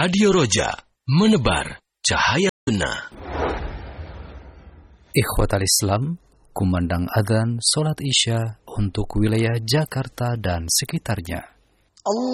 Radio Roja, menebar cahaya sunnah. Ikhwatal Islam, kumandang adzan salat Isya untuk wilayah Jakarta dan sekitarnya.